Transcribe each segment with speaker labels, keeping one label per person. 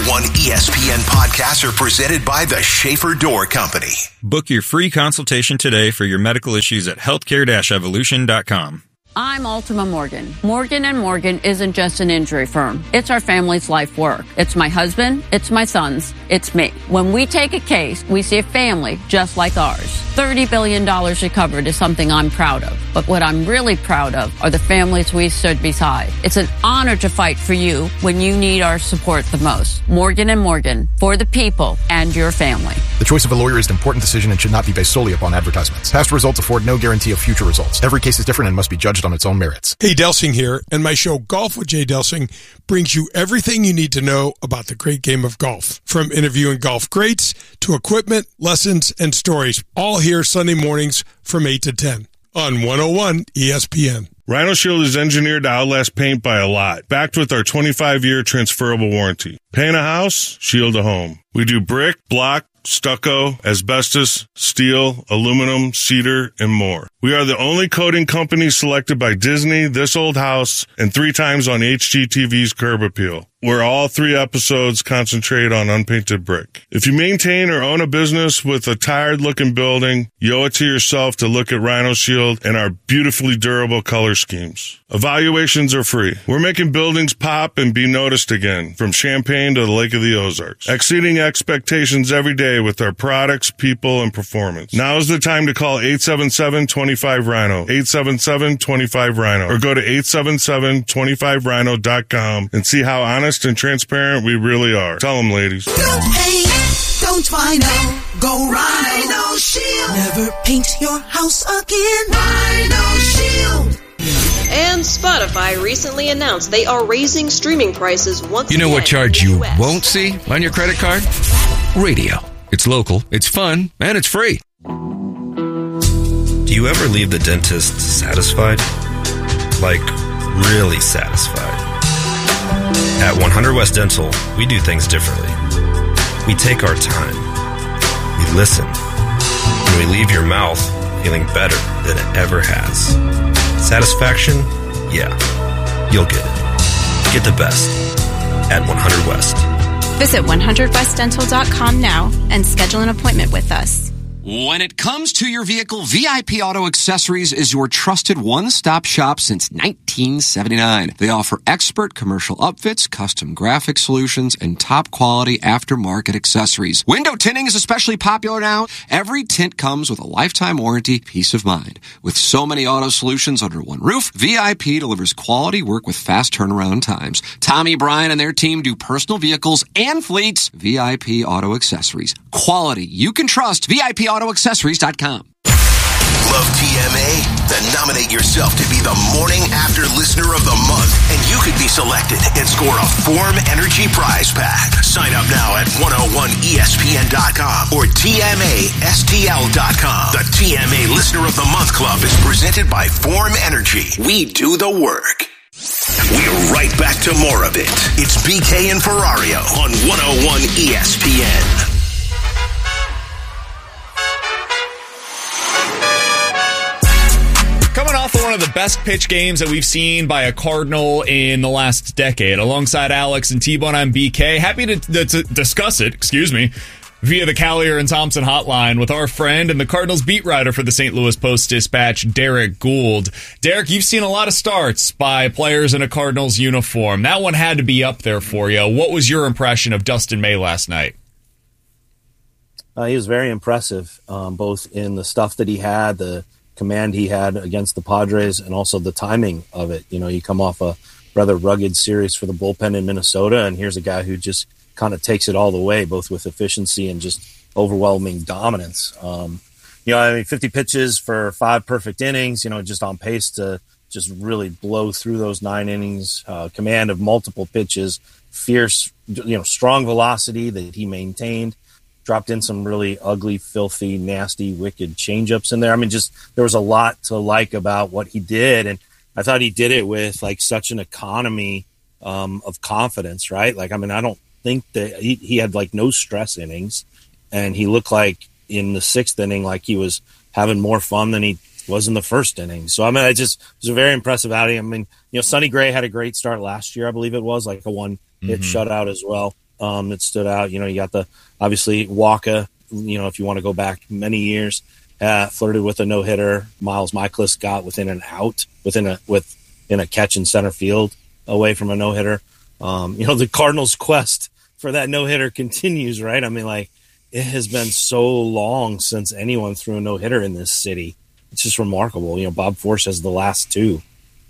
Speaker 1: 101 ESPN podcasts are presented by the Schaefer Door Company.
Speaker 2: Book your free consultation today for your medical issues at healthcare-evolution.com.
Speaker 3: I'm Ultima Morgan. Morgan & Morgan isn't just an injury firm. It's our family's life work. It's my husband, it's my sons, it's me. When we take a case, we see a family just like ours. $30 billion recovered is something I'm proud of. But what I'm really proud of are the families we stood beside. It's an honor to fight for you when you need our support the most. Morgan & Morgan, for the people and your family.
Speaker 4: The choice of a lawyer is an important decision and should not be based solely upon advertisements. Past results afford no guarantee of future results. Every case is different and must be judged on its own merits.
Speaker 5: Hey, Delsing here, and my show Golf with Jay Delsing brings you everything you need to know about the great game of golf. From interviewing golf greats to equipment, lessons, and stories. All here Sunday mornings from 8 to 10 on 101 ESPN.
Speaker 6: Rhino Shield is engineered to outlast paint by a lot, backed with our 25-year transferable warranty. Paint a house, shield a home. We do brick, block, stucco, asbestos, steel, aluminum, cedar, and more. We are the only coating company selected by Disney, This Old House, and 3 times on HGTV's Curb Appeal, where all 3 episodes concentrate on unpainted brick. If you maintain or own a business with a tired-looking building, you owe it to yourself to look at Rhino Shield and our beautifully durable color schemes. Evaluations are free. We're making buildings pop and be noticed again, from Champaign to the Lake of the Ozarks, exceeding expectations every day with our products, people, and performance. Now is the time to call 877-25-RHINO, 877-25-RHINO, or go to 877-25rhino.com and see how honest and transparent we really are. Tell them, ladies.
Speaker 7: Don't hate, don't Rhino, go Rhino Shield. Never paint your house again. Rhino Shield.
Speaker 8: And Spotify recently announced they are raising streaming prices once again.
Speaker 9: You know what charge you won't see on your credit card? Radio. It's local, it's fun, and it's free.
Speaker 10: Do you ever leave the dentist satisfied? Like, really satisfied? At 100 West Dental, we do things differently. We take our time. We listen. And we leave your mouth feeling better than it ever has. Satisfaction? Yeah. You'll get it. Get the best at 100 West.
Speaker 11: Visit 100westdental.com now and schedule an appointment with us.
Speaker 12: When it comes to your vehicle, VIP Auto Accessories is your trusted one-stop shop since 1979. They offer expert commercial upfits, custom graphic solutions, and top-quality aftermarket accessories. Window tinting is especially popular now. Every tint comes with a lifetime warranty, peace of mind. With so many auto solutions under one roof, VIP delivers quality work with fast turnaround times. Tommy, Brian, and their team do personal vehicles and fleets. VIP Auto Accessories. Quality you can trust. VIPAutoAccessories.com.
Speaker 1: Love TMA? Then nominate yourself to be the Morning After Listener of the Month, and you could be selected and score a Form Energy prize pack. Sign up now at 101ESPN.com or TMASTL.com. The TMA Listener of the Month Club is presented by Form Energy. We do the work. We're right back to more of it. It's BK and Ferrario on 101 ESPN.
Speaker 13: Coming off of one of the best pitch games that we've seen by a Cardinal in the last decade. Alongside Alex and T-Bone, I'm BK. Happy to discuss it, via the Callier and Thompson hotline with our friend and the Cardinals beat writer for the St. Louis Post-Dispatch, Derek Gould. Derek, you've seen a lot of starts by players in a Cardinals uniform. That one had to be up there for you. What was your impression of Dustin May last night?
Speaker 14: He was very impressive, both in the stuff that he had, the command he had against the Padres, and also the timing of it. You know, you come off a rather rugged series for the bullpen in Minnesota, and here's a guy who just kind of takes it all the way, both with efficiency and just overwhelming dominance. 50 pitches for 5 perfect innings, just on pace to just really blow through those 9 innings, command of multiple pitches, fierce, strong velocity that he maintained. Dropped in some really ugly, filthy, nasty, wicked changeups in there. There was a lot to like about what he did. And I thought he did it with such an economy of confidence, right? I don't think that he had no stress innings, and he looked like in the 6th inning, he was having more fun than he was in the 1st inning. So, it was a very impressive outing. Sonny Gray had a great start last year, I believe it was, a 1-hit shutout as well. that stood out. You know, you got obviously Waka, you know, if you want to go back many years, flirted with a no-hitter. Miles Michaelis got within an out, within a catch in center field away from a no-hitter. You know, the Cardinals' quest for that no-hitter continues, right? I mean, like, it has been so long since anyone threw a no-hitter in this city. It's just remarkable. You know, Bob Forsch has the last two.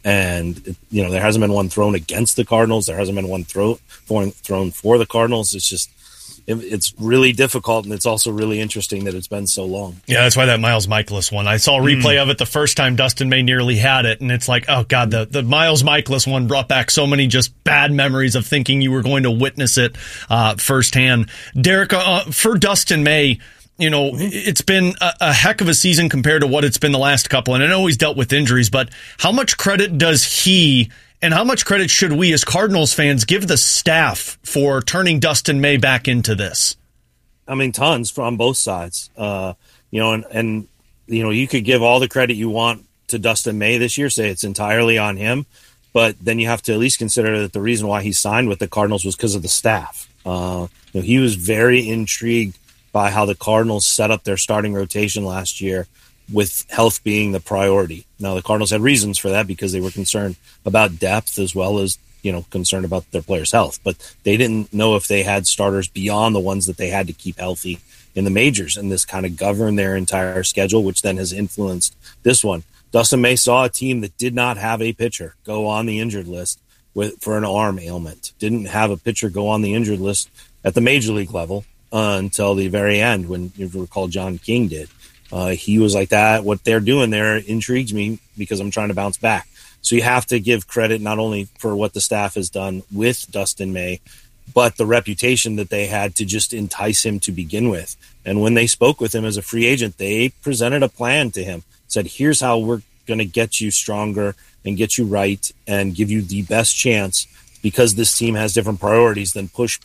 Speaker 14: And, you know, there hasn't been one thrown against the Cardinals. There hasn't been one thrown for the Cardinals. It's just, it's really difficult, and it's also really interesting that it's been so long.
Speaker 15: Yeah, that's why that Miles Michaelis one. I saw a replay of it the first time Dustin May nearly had it, and it's like, oh, God, the Miles Michaelis one brought back so many just bad memories of thinking you were going to witness it firsthand. Derek, for Dustin May, you know, it's been a heck of a season compared to what it's been the last couple, and I know he's dealt with injuries, but how much credit does he and how much credit should we as Cardinals fans give the staff for turning Dustin May back into this?
Speaker 14: I mean, tons from both sides. You know, and you know, you could give all the credit you want to Dustin May this year, say it's entirely on him, but then you have to at least consider that the reason why he signed with the Cardinals was because of the staff. You know, he was very intrigued by how the Cardinals set up their starting rotation last year, with health being the priority. Now, the Cardinals had reasons for that because they were concerned about depth as well as, you know, concerned about their players' health. But they didn't know if they had starters beyond the ones that they had to keep healthy in the majors. And this kind of governed their entire schedule, which then has influenced this one. Dustin May saw a team that did not have a pitcher go on the injured list for an arm ailment. Didn't have a pitcher go on the injured list at the major league level until the very end, when you recall John King did. He was like, that what they're doing there intrigues me because I'm trying to bounce back. So you have to give credit not only for what the staff has done with Dustin May, but the reputation that they had to just entice him to begin with. And when they spoke with him as a free agent, they presented a plan to him, said, here's how we're going to get you stronger and get you right and give you the best chance, because this team has different priorities than push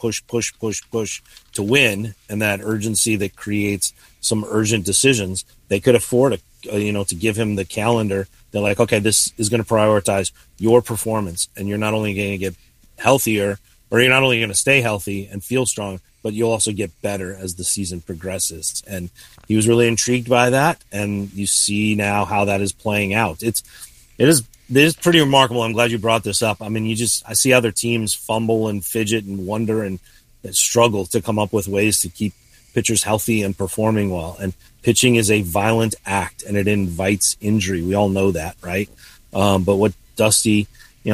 Speaker 14: to win, and that urgency that creates some urgent decisions. They could afford to give him the calendar. They're like, okay, this is going to prioritize your performance, and you're not only going to get healthier, or you're not only going to stay healthy and feel strong, but you'll also get better as the season progresses. And he was really intrigued by that, and you see now how that is playing out. It is pretty remarkable. I'm glad you brought this up. I mean, I see other teams fumble and fidget and wonder and struggle to come up with ways to keep pitchers healthy and performing well. And pitching is a violent act, and it invites injury. We all know that, right? But what Dusty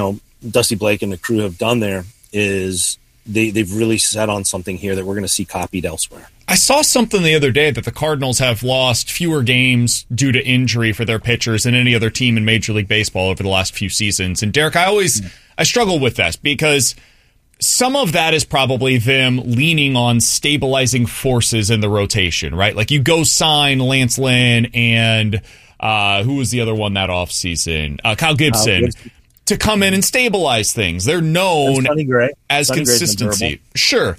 Speaker 14: Blake and the crew have done there is they've really set on something here that we're going to see copied elsewhere.
Speaker 13: I saw something the other day that the Cardinals have lost fewer games due to injury for their pitchers than any other team in Major League Baseball over the last few seasons. And Derek, I struggle with that because some of that is probably them leaning on stabilizing forces in the rotation, right? Like you go sign Lance Lynn and who was the other one that offseason? Kyle Gibson. To come in and stabilize things. They're known as consistency. Sure.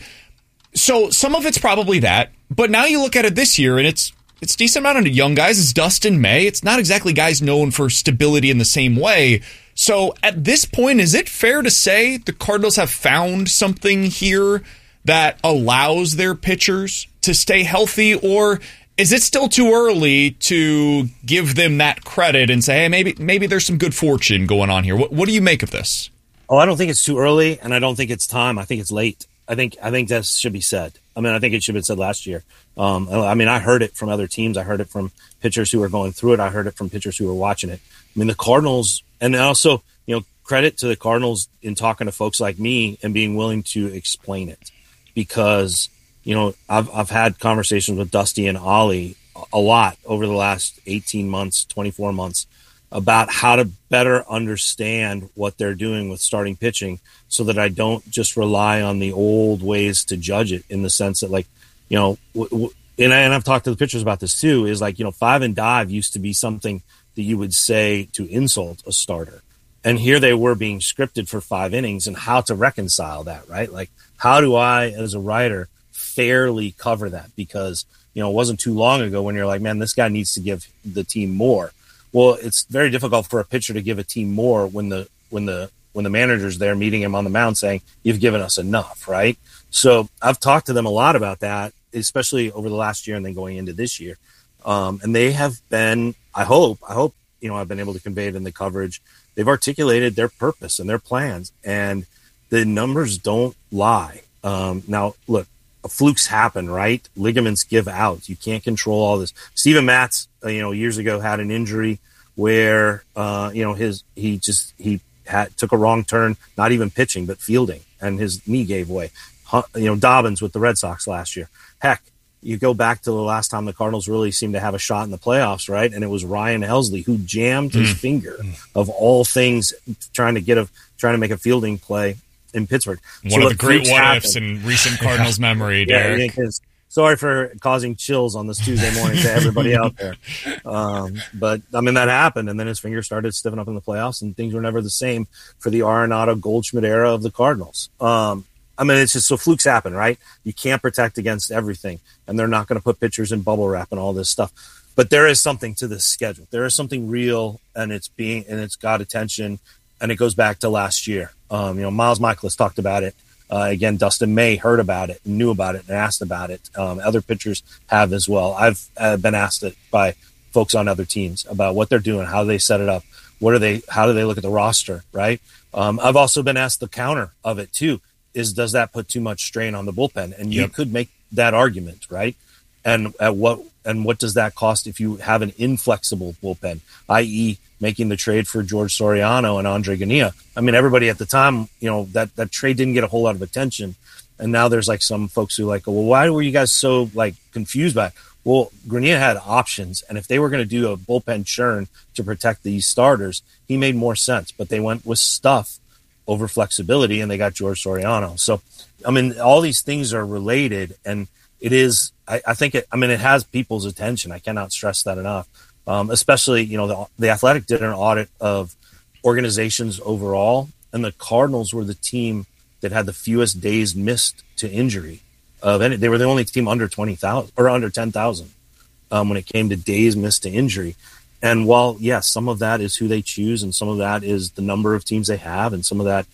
Speaker 13: So some of it's probably that, but now you look at it this year and it's decent amount of young guys. It's Dustin May. It's not exactly guys known for stability in the same way. So at this point, is it fair to say the Cardinals have found something here that allows their pitchers to stay healthy, or is it still too early to give them that credit and say, hey, maybe there's some good fortune going on here? What do you make of this?
Speaker 14: Oh, I don't think it's too early, and I don't think it's time. I think it's late. I think that should be said. I mean, I think it should have been said last year. I mean, I heard it from other teams. I heard it from pitchers who were going through it. I heard it from pitchers who were watching it. I mean, the Cardinals, and also, credit to the Cardinals in talking to folks like me and being willing to explain it, because I've had conversations with Dusty and Ollie a lot over the last 18 months, 24 months about how to better understand what they're doing with starting pitching, so that I don't just rely on the old ways to judge it, in the sense that, and I've talked to the pitchers about this too, is five and dive used to be something that you would say to insult a starter. And here they were being scripted for 5 innings, and how to reconcile that, right? Like, how do I, as a writer, fairly cover that? Because, it wasn't too long ago when you're like, man, this guy needs to give the team more. Well, it's very difficult for a pitcher to give a team more when the manager's there meeting him on the mound saying, you've given us enough, right? So I've talked to them a lot about that, especially over the last year and then going into this year. And they have been, I hope, I've been able to convey it in the coverage. They've articulated their purpose and their plans, and the numbers don't lie. Now, look, flukes happen, right? Ligaments give out. You can't control all this. Steven Matz, years ago had an injury where, he took a wrong turn, not even pitching, but fielding, and his knee gave way. Dobbins with the Red Sox last year. Heck, you go back to the last time the Cardinals really seemed to have a shot in the playoffs, right? And it was Ryan Helsley who jammed his finger, of all things, trying to make a fielding play in Pittsburgh.
Speaker 13: One of the great what-ifs in recent Cardinals memory, Derek.
Speaker 14: Yeah, sorry for causing chills on this Tuesday morning to everybody out there. But, that happened, and then his finger started stiffening up in the playoffs, and things were never the same for the Arenado Goldschmidt era of the Cardinals. It's just so flukes happen, right? You can't protect against everything, and they're not going to put pitchers in bubble wrap and all this stuff. But there is something to this schedule. There is something real, and it's got attention, and it goes back to last year. Miles Michaelis talked about it. Again, Dustin May heard about it, and knew about it, and asked about it. Other pitchers have as well. I've been asked it by folks on other teams about what they're doing, how they set it up, how do they look at the roster, right? I've also been asked the counter of it too. Does that put too much strain on the bullpen? And you could make that argument, right? And what does that cost if you have an inflexible bullpen, i.e. making the trade for George Soriano and Andre Gania? Everybody at the time, that trade didn't get a whole lot of attention. And now there's some folks who well, why were you guys so confused by it? Well, Grenier had options, and if they were going to do a bullpen churn to protect these starters, he made more sense. But they went with stuff over flexibility, and they got George Soriano. So, all these things are related, and it is, I think it has people's attention. I cannot stress that enough. Especially, the Athletic did an audit of organizations overall, and the Cardinals were the team that had the fewest days missed to injury of any. They were the only team under 20,000 or under 10,000 when it came to days missed to injury. And while, yes, some of that is who they choose, and some of that is the number of teams they have, and some of that,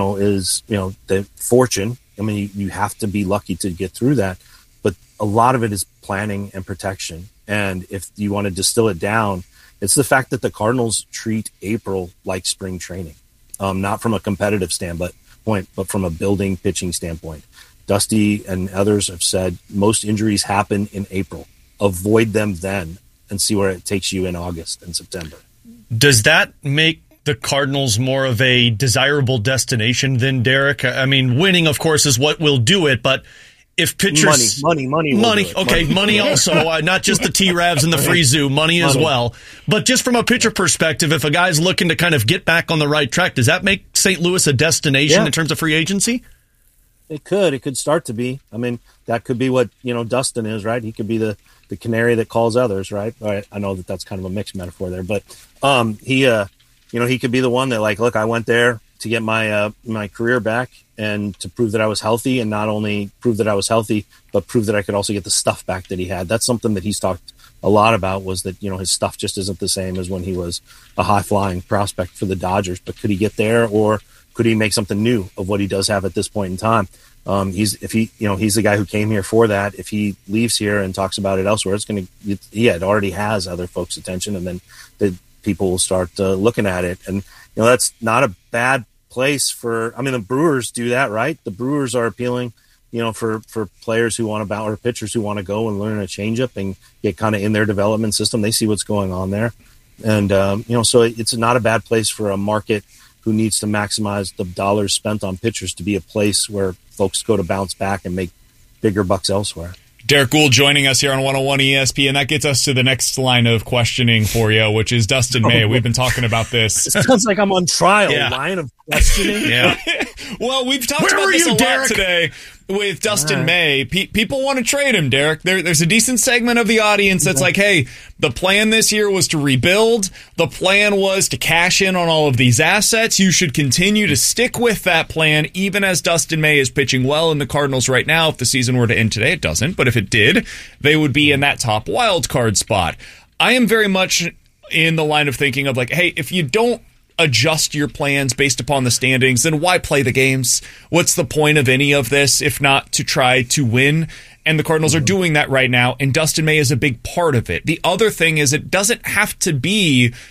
Speaker 14: is, the fortune. You have to be lucky to get through that. But a lot of it is planning and protection. And if you want to distill it down, it's the fact that the Cardinals treat April like spring training, not from a competitive standpoint, but from a building pitching standpoint. Dusty and others have said most injuries happen in April. Avoid them then, and see where it takes you in August and September.
Speaker 15: Does that make the Cardinals more of a desirable destination than Derek? Winning, of course, is what will do it, but if pitchers...
Speaker 14: Money.
Speaker 15: Okay, money also, not just the T-Ravs and the free zoo, money as well. But just from a pitcher perspective, if a guy's looking to kind of get back on the right track, does that make St. Louis a destination in terms of free agency?
Speaker 14: It could start to be. That could be what, Dustin is, right? He could be the canary that calls others, right? I know that's kind of a mixed metaphor there, but he could be the one that look, I went there to get my career back and to prove that I was healthy, and not only prove that I was healthy, but prove that I could also get the stuff back that he had. That's something that he's talked a lot about, was that, his stuff just isn't the same as when he was a high flying prospect for the Dodgers. But could he get there, or could he make something new of what he does have at this point in time? He's the guy who came here for that. If he leaves here and talks about it elsewhere, it already has other folks' attention, and then the people will start looking at it. And, that's not a bad place for, the Brewers do that, right? The Brewers are appealing, for players who want to or pitchers who want to go and learn a changeup and get kind of in their development system. They see what's going on there. And, so it's not a bad place for a market who needs to maximize the dollars spent on pitchers to be a place where folks go to bounce back and make bigger bucks elsewhere.
Speaker 13: Derek Gould joining us here on 101 ESP, and that gets us to the next line of questioning for you, which is Dustin May. We've been talking about this.
Speaker 14: It sounds like I'm on trial. Line of questioning.
Speaker 13: Yeah. Well, we've talked about this a lot today with Dustin May. People want to trade him, Derek. There's a decent segment of the audience that's like, hey, the plan this year was to rebuild. The plan was to cash in on all of these assets. You should continue to stick with that plan, even as Dustin May is pitching well in the Cardinals right now. If the season were to end today, it doesn't. But if it did, they would be in that top wild card spot. I am very much in the line of thinking of hey, if you don't adjust your plans based upon the standings, then why play the games? What's the point of any of this if not to try to win? And the Cardinals are doing that right now, and Dustin May is a big part of it. The other thing is it doesn't have to be